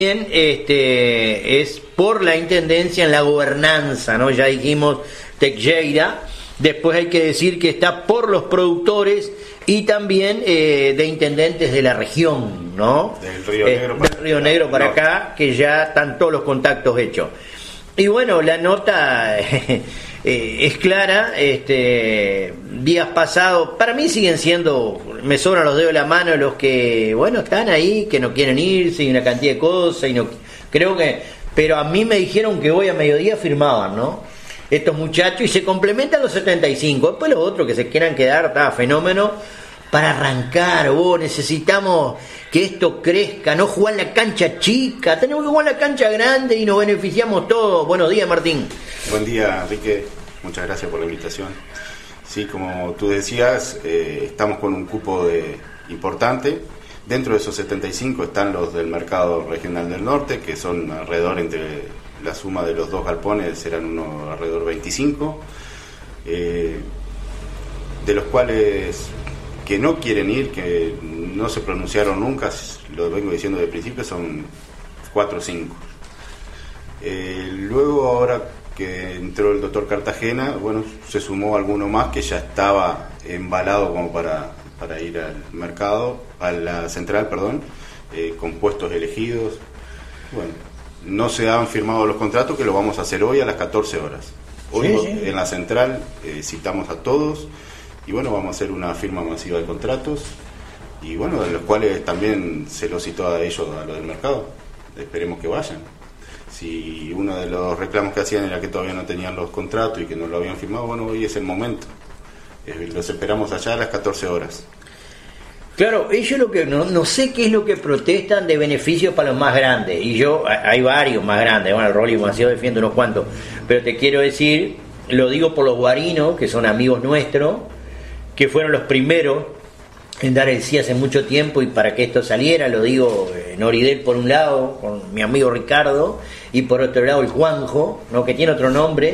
Bien, es por la intendencia en la gobernanza, ¿no? Ya dijimos Teixeira, después hay que decir que está por los productores y también de intendentes de la región, ¿no? Del Río Negro del Río Negro para acá, que ya están todos los contactos hechos. Y bueno, la nota es clara, días pasados, para mí siguen siendo, me sobran los dedos de la mano los que, bueno, están ahí, que no quieren irse y una cantidad de cosas, y no creo que, pero a mí me dijeron que hoy a mediodía firmaban, ¿no? Estos muchachos, y se complementan los 75, después los otros que se quieran quedar, está fenómeno, para arrancar, necesitamos que esto crezca, no jugar en la cancha chica, tenemos que jugar en la cancha grande y nos beneficiamos todos. Buenos días, Martín. Buen día, Enrique, muchas gracias por la invitación. Sí, como tú decías, estamos con un cupo importante. Dentro de esos 75 están los del mercado regional del norte, que son alrededor, entre la suma de los dos galpones, serán unos alrededor 25, de los cuales que no quieren ir, que no se pronunciaron nunca, lo vengo diciendo desde el principio, son 4 o 5. Luego, ahora que entró el doctor Cartagena, bueno, se sumó alguno más que ya estaba embalado como para ir al mercado, a la central, perdón, con puestos elegidos. Bueno, no se han firmado los contratos, que lo vamos a hacer hoy a las 14 horas. Hoy sí. En la central citamos a todos y bueno, vamos a hacer una firma masiva de contratos y bueno, de los cuales también se los citó a ellos, a los del mercado. Esperemos que vayan. Si uno de los reclamos que hacían era que todavía no tenían los contratos y que no lo habían firmado, bueno, hoy es el momento. Los esperamos allá a las 14 horas. Claro, ellos lo que no sé qué es lo que protestan de beneficios para los más grandes, y yo, hay varios más grandes, bueno, el Rolly Maceo defiende unos cuantos, pero te quiero decir, lo digo por los guarinos, que son amigos nuestros, que fueron los primeros en dar el sí hace mucho tiempo, y para que esto saliera, lo digo, Noridel por un lado, con mi amigo Ricardo, y por otro lado el Juanjo, ¿no? Que tiene otro nombre.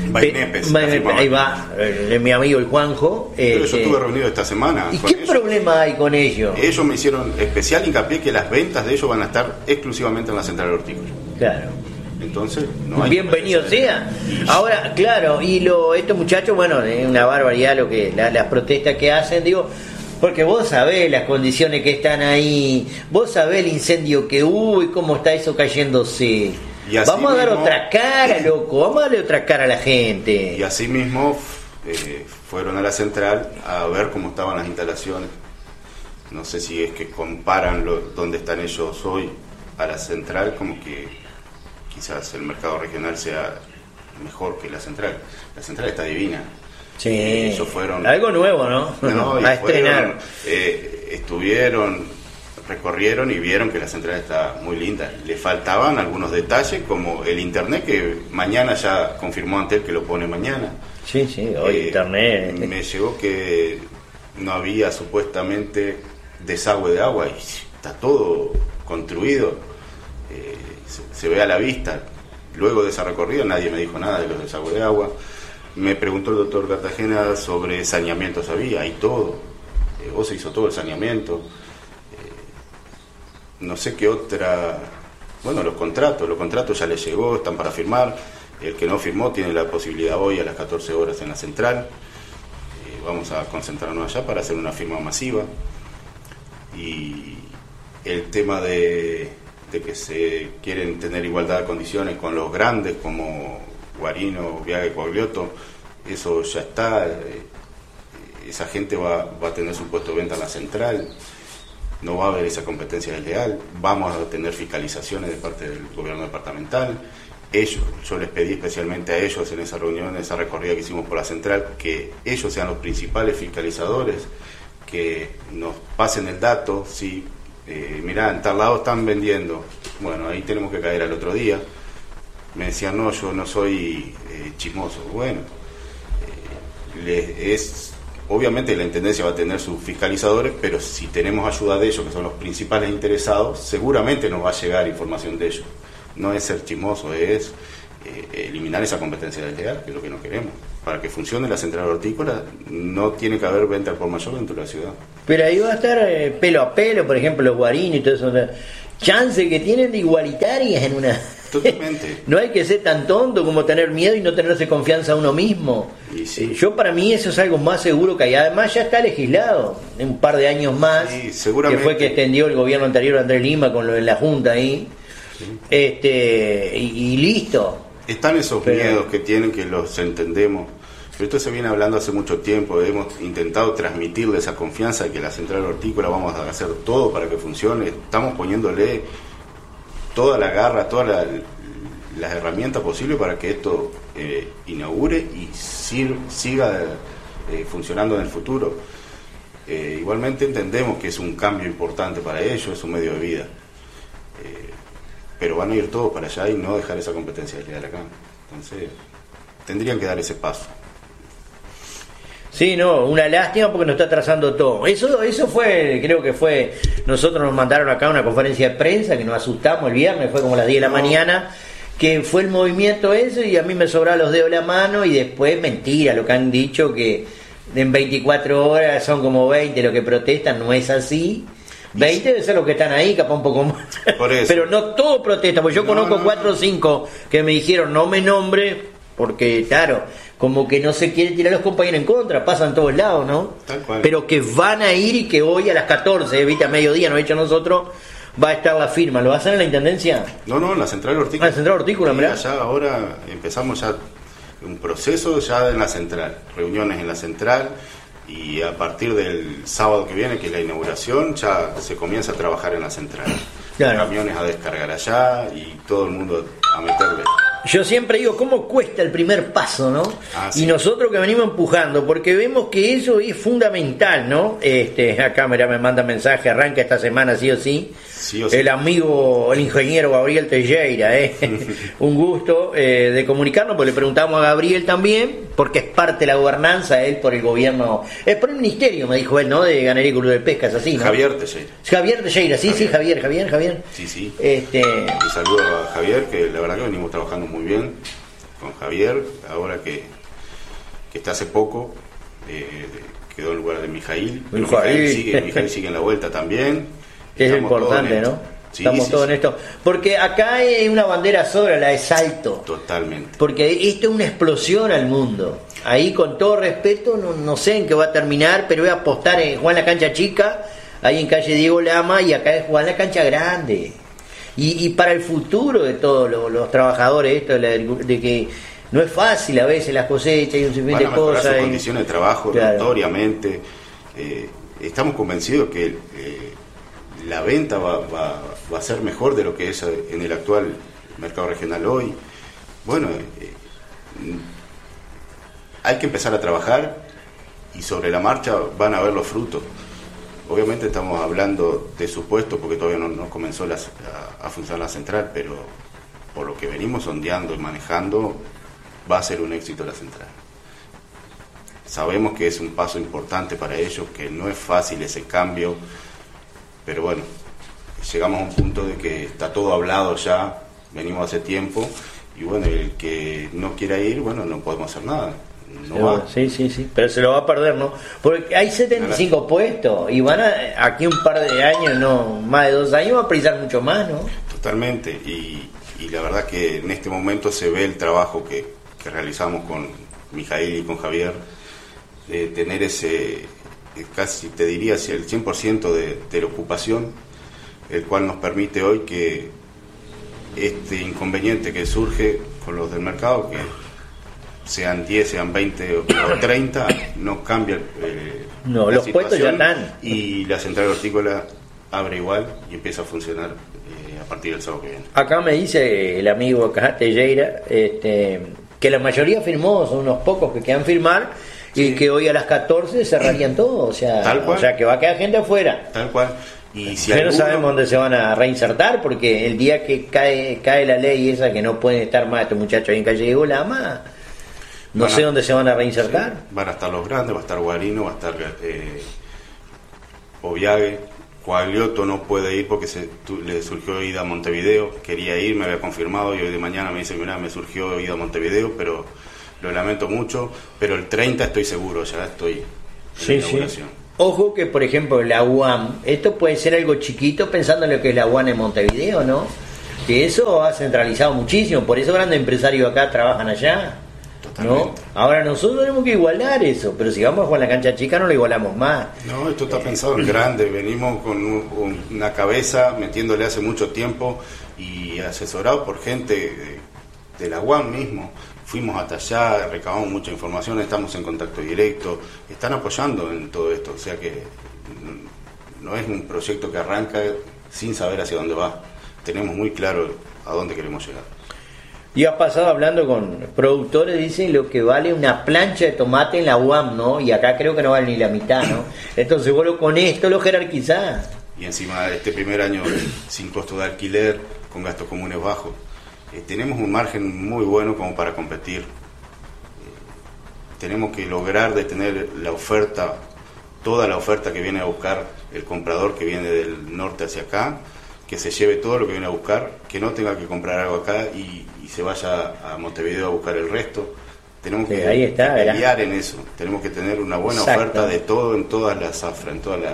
Ahí va, mi amigo el Juanjo. Pero yo estuve reunido esta semana. ¿Y qué problema hay con ellos? Ellos me hicieron especial hincapié que las ventas de ellos van a estar exclusivamente en la central hortícola. Claro. Entonces, no hay bienvenido sea. Ahora, claro, y estos muchachos, bueno, es una barbaridad lo que las protestas que hacen, digo, porque vos sabés las condiciones que están ahí, vos sabés el incendio que hubo y cómo está eso cayéndose. Vamos a dar otra cara, loco, vamos a darle otra cara a la gente. Y así mismo fueron a la central a ver cómo estaban las instalaciones. No sé si es que comparan donde están ellos hoy a la central, como que quizás el mercado regional sea mejor que la central. La central está divina. Sí, ellos fueron algo nuevo, ¿no? A estrenar. Estuvieron, recorrieron y vieron que la central está muy linda. Le faltaban algunos detalles, como el internet, que mañana ya confirmó Antel que lo pone mañana. Sí, hoy internet. Me llegó que no había supuestamente desagüe de agua y está todo construido, se ve a la vista. Luego de esa recorrida nadie me dijo nada de los desagües de agua. Me preguntó el doctor Cartagena sobre saneamientos, había y todo. Vos se hizo todo el saneamiento. No sé qué otra. Bueno, los contratos ya les llegó, están para firmar. El que no firmó tiene la posibilidad hoy a las 14 horas en la central. Vamos a concentrarnos allá para hacer una firma masiva. Y el tema de que se quieren tener igualdad de condiciones con los grandes como Guarino, Viaga y Coaglioto, eso ya está. Esa gente va a tener su puesto de venta en la central. No va a haber esa competencia desleal. Vamos a tener fiscalizaciones de parte del gobierno departamental. Yo les pedí especialmente a ellos en esa reunión, en esa recorrida que hicimos por la central, que ellos sean los principales fiscalizadores, que nos pasen el dato. Si mirá, en tal lado están vendiendo, bueno, ahí tenemos que caer al otro día. Me decían, no, yo no soy chismoso. Bueno, obviamente la intendencia va a tener sus fiscalizadores, pero si tenemos ayuda de ellos, que son los principales interesados, seguramente nos va a llegar información de ellos. No es ser chismoso, es eliminar esa competencia desleal, que es lo que no queremos. Para que funcione la central hortícola no tiene que haber venta al por mayor dentro de la ciudad. Pero ahí va a estar pelo a pelo, por ejemplo, los guarinos y todo eso. chance que tienen de igualitarias en una... Totalmente. No hay que ser tan tonto como tener miedo y no tenerse confianza a uno mismo. Sí. Yo, para mí, eso es algo más seguro que hay. Además ya está legislado en un par de años más, sí, seguramente. Que fue que extendió el gobierno anterior, Andrés Lima, con lo de la Junta ahí. Sí. Y listo. Están esos miedos que tienen, que los entendemos. Pero esto se viene hablando hace mucho tiempo. Hemos intentado transmitirle esa confianza de que la central hortícola vamos a hacer todo para que funcione. Estamos poniéndole toda la garra, todas las herramientas posibles para que esto inaugure y siga funcionando en el futuro. Igualmente entendemos que es un cambio importante para ellos, es un medio de vida. Pero van a ir todos para allá y no dejar esa competencia de acá. Entonces, tendrían que dar ese paso. Sí, no, una lástima porque nos está atrasando todo. Eso fue, creo que fue, nosotros nos mandaron acá una conferencia de prensa que nos asustamos el viernes, fue como las 10 de la mañana, que fue el movimiento ese y a mí me sobraron los dedos de la mano y después mentira, lo que han dicho que en 24 horas son como 20 lo que protestan, no es así. 20 debe ser los que están ahí, capaz un poco más. Por eso. Pero no todo protesta, porque yo conozco 4 o 5 que me dijeron no me nombre, porque claro, como que no se quiere tirar a los compañeros en contra, pasan en todos lados, ¿no? Tal cual. Pero que van a ir y que hoy a las 14, viste, a mediodía, nos he hecho nosotros, va a estar la firma. ¿Lo va a hacer en la Intendencia? No, en la Central Hortícola. La Central Hortícola, sí, mirá. Allá ahora empezamos ya un proceso ya en la Central, reuniones en la Central, y a partir del sábado que viene, que es la inauguración, ya se comienza a trabajar en la Central. Claro. Camiones a descargar allá y todo el mundo a meterle. Yo siempre digo, ¿cómo cuesta el primer paso, no? Sí. Y nosotros que venimos empujando, porque vemos que eso es fundamental, ¿no? Acá me manda mensaje, arranca esta semana sí o sí. Sí o sí. El amigo, el ingeniero Gabriel Teixeira, un gusto de comunicarnos, porque le preguntamos a Gabriel también, porque es parte de la gobernanza, él por el gobierno, por el ministerio, me dijo él, ¿no? De Ganadería y Cultura de Pesca, es así, ¿no? Javier Teixeira. Javier Teixeira, sí, Javier. Sí. Y saludo a Javier, que la verdad que venimos trabajando muy bien con Javier, ahora que está hace poco, quedó en lugar de Mijail. Mijail sigue en la vuelta también. Que es importante, ¿no? Sí, estamos todos en esto. Porque acá hay una bandera sola, la de Salto. Totalmente. Porque esto es una explosión al mundo. Ahí, con todo respeto, no sé en qué va a terminar, pero voy a apostar en jugar en la cancha chica, ahí en calle Diego Lama, y acá es jugar en la cancha grande. Y para el futuro de todos los trabajadores, esto de que no es fácil a veces las cosechas y un sinfín de cosas. Sus condiciones de trabajo, claro, notoriamente. Estamos convencidos que la venta va a ser mejor de lo que es en el actual mercado regional hoy. Bueno, hay que empezar a trabajar y sobre la marcha van a ver los frutos. Obviamente estamos hablando de supuestos porque todavía no comenzó a funcionar la central, pero por lo que venimos sondeando y manejando, va a ser un éxito la central. Sabemos que es un paso importante para ellos, que no es fácil ese cambio, pero bueno, llegamos a un punto de que está todo hablado ya, venimos hace tiempo, y bueno, el que no quiera ir, bueno, no podemos hacer nada. No va. Sí, pero se lo va a perder, ¿no? Porque hay 75 puestos y van aquí un par de años, no, más de 2 años, va a precisar mucho más, ¿no? Totalmente, y la verdad que en este momento se ve el trabajo que realizamos con Mijail y con Javier, de tener ese, casi te diría, si el 100% de la ocupación, el cual nos permite hoy que este inconveniente que surge con los del mercado, que sean 10, sean 20 o 30, no cambia no, los puestos ya están. Y la central hortícola abre igual y empieza a funcionar a partir del sábado que viene. Acá me dice el amigo acá, Teixeira, que la mayoría firmó, son unos pocos que quedan firmar, y que hoy a las 14 cerrarían todo, o sea que va a quedar gente afuera. Tal cual. Y si no sabemos dónde se van a reinsertar, porque el día que cae la ley esa que no pueden estar más estos muchachos ahí en calle Diego Lama, no sé dónde se van a reinsertar. Sí, van a estar los grandes, va a estar Guarino, va a estar Oviague. Coaglioto no puede ir porque le surgió ida a Montevideo, quería ir, me había confirmado y hoy de mañana me dice, mirá, me surgió ida a Montevideo, pero lo lamento mucho, pero el 30 estoy seguro, ya estoy en la inauguración. Ojo que, por ejemplo, la UAM, esto puede ser algo chiquito pensando en lo que es la UAM en Montevideo, ¿no? Que eso ha centralizado muchísimo, por eso grandes empresarios acá trabajan allá, ¿no? Ahora nosotros tenemos que igualar eso, pero si vamos a jugar en la cancha chica no lo igualamos más. No, esto está pensado en grande, venimos con una cabeza metiéndole hace mucho tiempo y asesorado por gente de la UAM mismo. Fuimos hasta allá, recabamos mucha información, estamos en contacto directo, están apoyando en todo esto, o sea que no es un proyecto que arranca sin saber hacia dónde va. Tenemos muy claro a dónde queremos llegar. Y has pasado hablando con productores, dicen lo que vale una plancha de tomate en la UAM, ¿no? Y acá creo que no vale ni la mitad, ¿no? Entonces vos con esto lo jerarquizás. Y encima este primer año sin costo de alquiler, con gastos comunes bajos, tenemos un margen muy bueno como para competir. Tenemos que lograr de tener la oferta, toda la oferta que viene a buscar el comprador que viene del norte hacia acá, que se lleve todo lo que viene a buscar, que no tenga que comprar algo acá y se vaya a Montevideo a buscar el resto. Tenemos que pelear en eso, tenemos que tener una buena oferta de todo en todas las zafras, en todos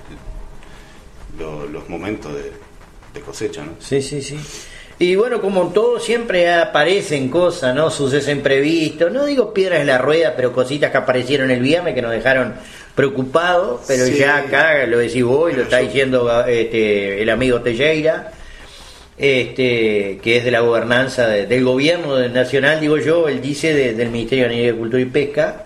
los momentos de cosecha, ¿no? Sí, sí, sí. Y bueno, como todo, siempre aparecen cosas, ¿no? Sucesos imprevistos, no digo piedras en la rueda, pero cositas que aparecieron el viernes que nos dejaron preocupados, pero sí, ya acá lo decís vos y lo está diciendo el amigo Teixeira, que es de la gobernanza del gobierno nacional, digo yo, él dice del Ministerio de Agricultura y Pesca.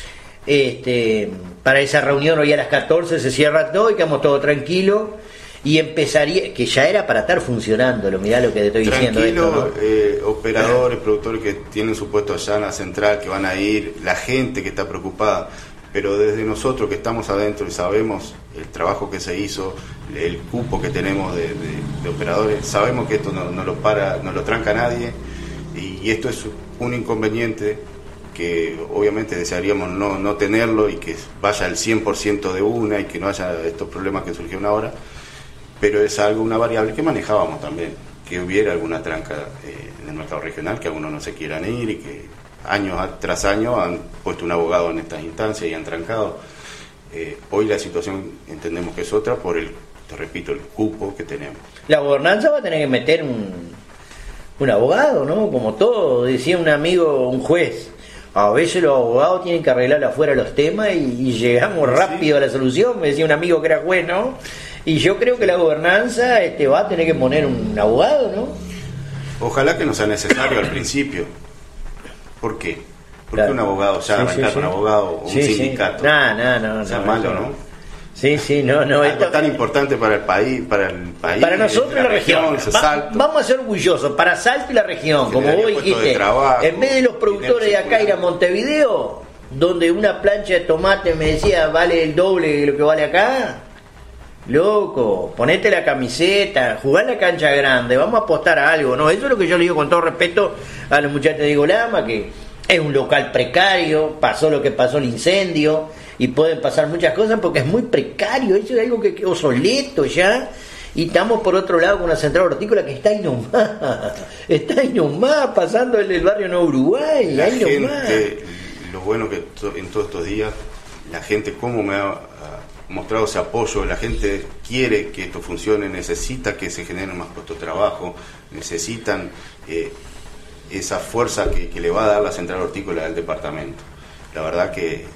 Para esa reunión hoy a las 14 se cierra todo y quedamos todos tranquilos y empezaría, que ya era para estar funcionando, mirá lo que te estoy diciendo. Tranquilo, operadores, productores que tienen su puesto allá en la central, que van a ir, la gente que está preocupada, pero desde nosotros que estamos adentro y sabemos el trabajo que se hizo, el cupo que tenemos de operadores, sabemos que esto no lo tranca nadie y esto es un inconveniente que obviamente desearíamos no tenerlo y que vaya al 100% de una y que no haya estos problemas que surgieron ahora, pero es una variable que manejábamos también, que hubiera alguna tranca en el mercado regional, que algunos no se quieran ir y que año tras año han puesto un abogado en estas instancias y han trancado. Hoy la situación entendemos que es otra por te repito, el cupo que tenemos. La gobernanza va a tener que meter un abogado, ¿no? Como todo, decía un amigo, un juez, a veces los abogados tienen que arreglar afuera los temas y llegamos rápido a la solución, me decía un amigo que era juez, ¿no? Y yo creo que la gobernanza va a tener que poner un abogado, ¿no? Ojalá que no sea necesario al principio. ¿Por qué? Porque un abogado, ya arrancar con un abogado o un sindicato. No. O sea, malo, ¿no? Sí, no. Algo tan importante para el país. Para nosotros la región. Vamos a ser orgullosos. Para Salto y la región, como vos dijiste. En vez de los productores de acá ir a Montevideo, donde una plancha de tomate me decía vale el doble de lo que vale acá. Loco, ponete la camiseta, jugá en la cancha grande, vamos a apostar a algo, ¿no? Eso es lo que yo le digo con todo respeto a los muchachos de Igolama, que es un local precario, pasó lo que pasó el incendio, y pueden pasar muchas cosas porque es muy precario, eso es algo que quedó obsoleto ya, y estamos por otro lado con una central hortícola que está ahí nomás, pasando el barrio Nuevo Uruguay, la ahí gente, nomás. Lo bueno que en todos estos días, la gente cómo me ha mostrado ese apoyo, la gente quiere que esto funcione, necesita que se generen más puestos de trabajo, necesitan esa fuerza que le va a dar la central hortícola del departamento. La verdad que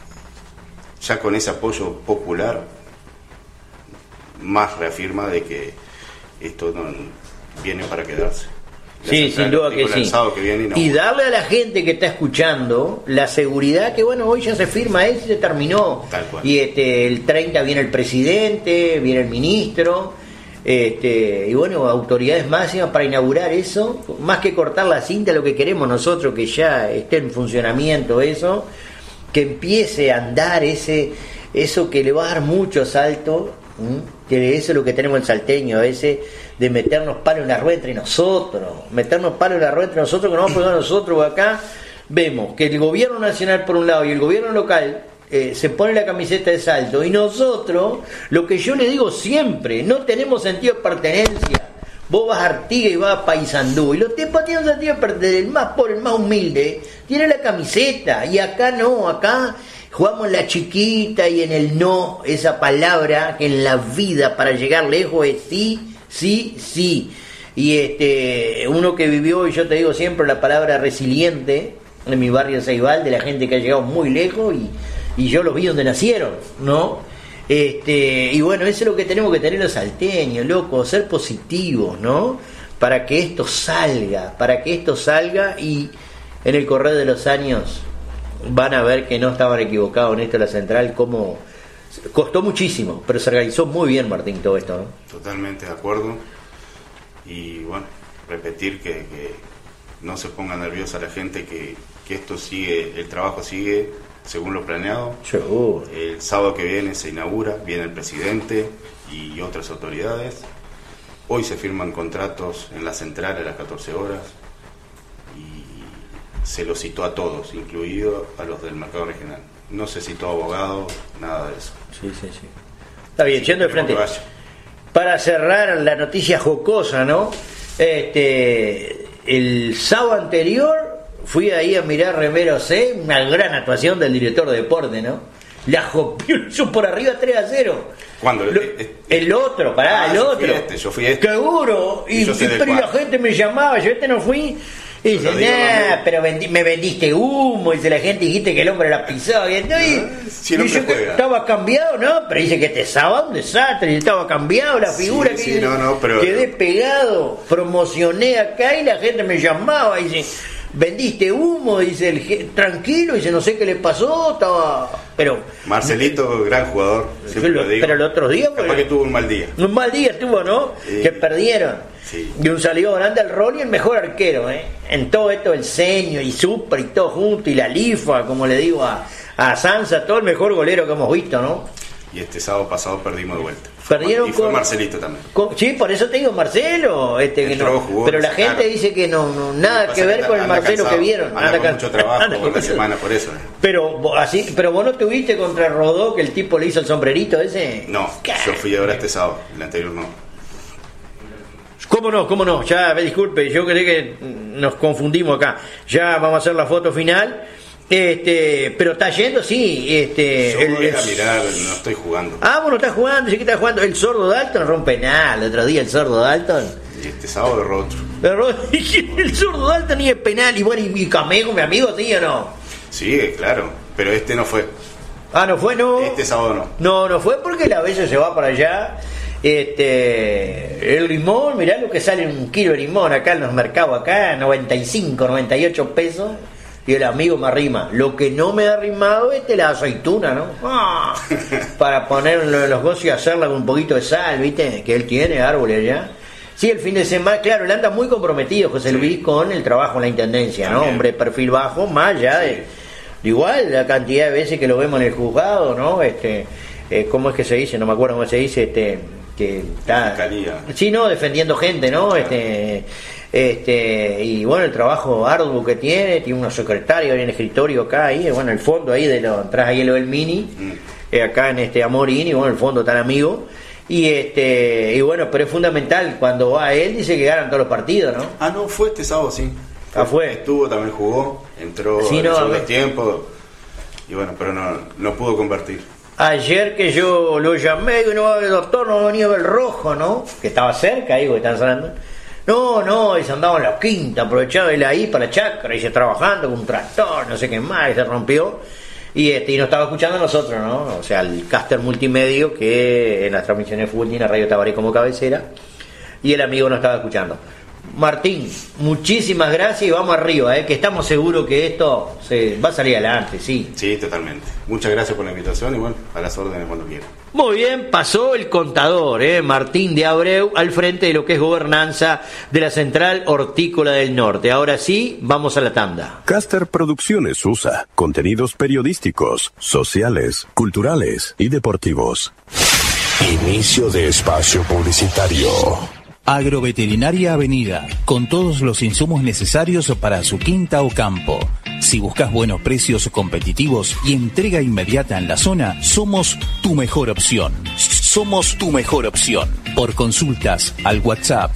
ya con ese apoyo popular más reafirma de que esto no viene para quedarse. Sí, sin duda que sí. Y darle a la gente que está escuchando la seguridad que, bueno, hoy ya se firma eso y se terminó. Tal cual. Y el 30 viene el presidente, viene el ministro, y bueno, autoridades máximas para inaugurar eso. Más que cortar la cinta, lo que queremos nosotros, que ya esté en funcionamiento eso, que empiece a andar eso que le va a dar mucho salto, que eso es lo que tenemos el salteño, de meternos palo en la rueda entre nosotros, que no vamos a poner nosotros acá. Vemos que el gobierno nacional por un lado y el gobierno local se pone la camiseta de Salto, y nosotros, lo que yo le digo siempre, no tenemos sentido de pertenencia. Vos vas a Artigas y vas a Paysandú, y los tipos tienen sentido de pertenencia, el más pobre, el más humilde, tiene la camiseta, y acá no, acá jugamos en la chiquita y en el no, esa palabra que en la vida para llegar lejos es sí, sí, sí. Y uno que vivió, y yo te digo siempre la palabra resiliente, en mi barrio Ceibal, de la gente que ha llegado muy lejos y yo los vi donde nacieron, ¿no? Y bueno, eso es lo que tenemos que tener los salteños, loco, ser positivos, ¿no? Para que esto salga y en el correr de los años van a ver que no estaban equivocados en esto de la central, como costó muchísimo, pero se organizó muy bien, Martín, todo esto, ¿no? Totalmente de acuerdo. Y bueno, repetir que no se ponga nerviosa la gente, que esto sigue, el trabajo sigue según lo planeado. Seguro. El sábado que viene se inaugura, viene el presidente y otras autoridades. Hoy se firman contratos en la central a las 14 horas y se los citó a todos, incluido a los del mercado regional. No se citó a abogados, nada de eso. Sí. Está bien, yendo de frente. Para cerrar la noticia jocosa, ¿no? El sábado anterior fui ahí a mirar Remero C, una gran actuación del director de deporte, ¿no? La jopió por arriba 3-0. ¿Cuándo? El otro, el otro. Yo fui este. Seguro. Y la gente me llamaba, yo no fui. Y dice, pero me vendiste humo. Dice la gente, dijiste que el hombre la pisaba. Y yo que estaba cambiado, ¿no? Pero dice que sábado un desastre. Y estaba cambiado la figura. Pero quedé pegado, promocioné acá y la gente me llamaba. Y dice, vendiste humo. Dice, tranquilo. Dice, no sé qué le pasó. Estaba. Pero Marcelito, gran jugador. Pero el otro día. Capaz que tuvo un mal día. Un mal día tuvo, ¿no? Sí. Que perdieron. Sí. Y un saludo grande al Rolly, el mejor arquero, en todo esto, el Ceño y Super y todo junto, y la Lifa, como le digo a Sansa, todo el mejor golero que hemos visto, ¿no? Y este sábado pasado perdimos de vuelta. Perdieron y fue Marcelito también. Sí, por eso te digo Marcelo, que no, jugó, pero la gente dice que no nada que ver con el Marcelo cansado, que vieron. Anda con mucho trabajo por la semana, por eso. Pero vos no tuviste contra Rodó que el tipo le hizo el sombrerito ese. No, yo fui ahora este sábado, el anterior no. ¿Cómo no? Ya, disculpe, yo creí que nos confundimos acá. Ya vamos a hacer la foto final. Pero está yendo, sí. Yo voy a mirar, no estoy jugando. Vos no estás jugando, sí que estás jugando. El Sordo Dalton rompe penal. El otro día el Sordo Dalton. Y este sábado erró otro. El Sordo Dalton ni es penal. Y bueno, y Camego, mi amigo, ¿sí o no? Sí, claro. Pero no fue. ¿No fue? No. Este sábado no. No fue porque a veces se va para allá. El limón, mirá lo que sale un kilo de limón acá en los mercados, acá 95, 98 pesos, y el amigo me arrima. Lo que no me ha arrimado la aceituna, ¿no? Para ponerlo en los gozos y hacerla con un poquito de sal, ¿viste? Que él tiene árboles allá. Sí, el fin de semana, claro, él anda muy comprometido, José Luis, con el trabajo en la intendencia, ¿no? Hombre, perfil bajo, más allá de igual la cantidad de veces que lo vemos en el juzgado, ¿no? ¿Cómo es que se dice? No me acuerdo cómo se dice, que está, sí, no, defendiendo gente, ¿no? Claro. Y bueno, el trabajo arduo que tiene unos secretarios en el escritorio acá, ahí, bueno, el fondo ahí atrás ahí lo del Mini, acá en Amorín, y bueno, el fondo está el amigo, y bueno, pero es fundamental, cuando va él dice que ganan todos los partidos, ¿no? No, fue este sábado, sí. Fue. Estuvo, también jugó, entró en el segundo tiempo, y bueno, pero no pudo convertir. Ayer que yo lo llamé, y no, el doctor no venía a ver el rojo, ¿no? Que estaba cerca, digo, que están sonando. No, y se andaba en la quinta, aprovechaba él ahí para la chacra, y se trabajando con un tractor, no sé qué más, y se rompió. Y nos estaba escuchando a nosotros, ¿no? O sea, el caster multimedio que en las transmisiones de fútbol tiene Radio Tabaré como cabecera, y el amigo nos estaba escuchando. Martín, muchísimas gracias y vamos arriba, que estamos seguros que esto se va a salir adelante, sí. Sí, totalmente. Muchas gracias por la invitación y bueno, a las órdenes cuando quieran. Muy bien, pasó el contador, Martín de Abreu, al frente de lo que es gobernanza de la Central Hortícola del Norte. Ahora sí, vamos a la tanda. Caster Producciones USA, contenidos periodísticos, sociales, culturales y deportivos. Inicio de espacio publicitario. Agroveterinaria Avenida, con todos los insumos necesarios para su quinta o campo. Si buscas buenos precios competitivos y entrega inmediata en la zona, somos tu mejor opción. somos tu mejor opción. Por consultas, al WhatsApp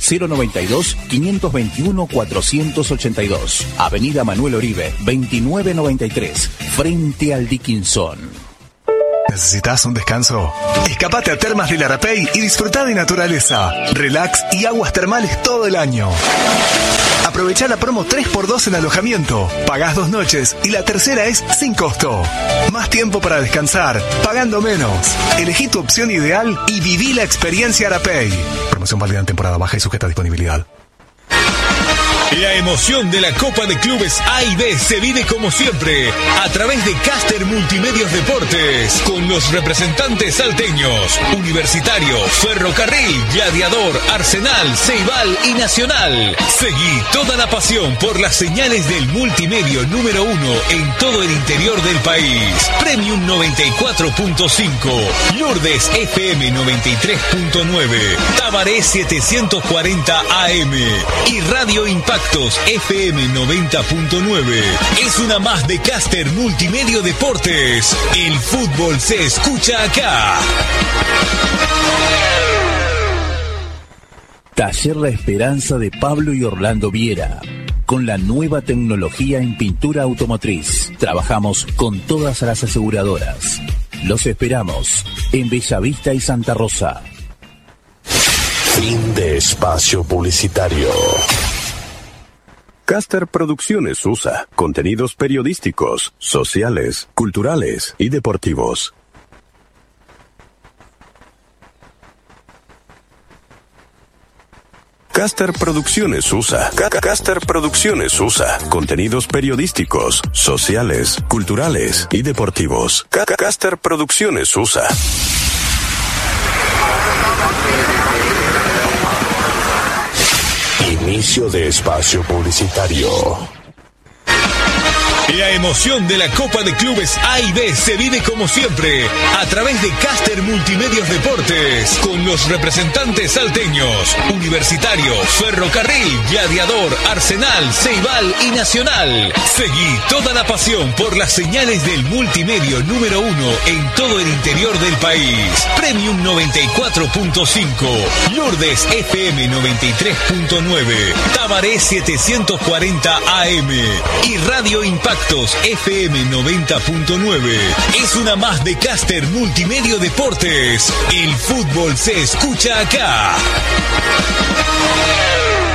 092-521-482. Avenida Manuel Oribe, 2993, frente al Dickinson. ¿Necesitas un descanso? Escapate a Termas del Arapey y disfruta de naturaleza, relax y aguas termales todo el año. Aprovecha la promo 3x2 en alojamiento. Pagás 2 noches y la tercera es sin costo. Más tiempo para descansar, pagando menos. Elegí tu opción ideal y viví la experiencia Arapey. Promoción válida en temporada baja y sujeta a disponibilidad. La emoción de la Copa de Clubes A y B se vive como siempre a través de Caster Multimedios Deportes con los representantes salteños: Universitario, Ferrocarril, Gladiador, Arsenal, Ceibal y Nacional. Seguí toda la pasión por las señales del multimedio número 1 en todo el interior del país. Premium 94.5, Lourdes FM 93.9, Tabaré 740 AM y Radio Impactos FM 90.9. Es una más de Caster Multimedio Deportes. El fútbol se escucha acá. Taller La Esperanza de Pablo y Orlando Viera. Con la nueva tecnología en pintura automotriz. Trabajamos con todas las aseguradoras. Los esperamos en Bellavista y Santa Rosa. Fin de espacio publicitario. Caster Producciones USA, contenidos periodísticos, sociales, culturales y deportivos. Caster Producciones USA. Caster Producciones USA, contenidos periodísticos, sociales, culturales y deportivos. Caster Producciones USA. Inicio de espacio publicitario. La emoción de la Copa de Clubes A y B se vive como siempre a través de Caster Multimedios Deportes con los representantes salteños: Universitario, Ferrocarril, Gladiador, Arsenal, Ceibal y Nacional. Seguí toda la pasión por las señales del multimedio número 1 en todo el interior del país. Premium 94.5, Lourdes FM 93.9, Tabaré 740 AM y Radio Impactos FM 90.9. Es una más de Caster Multimedio Deportes. El fútbol se escucha acá.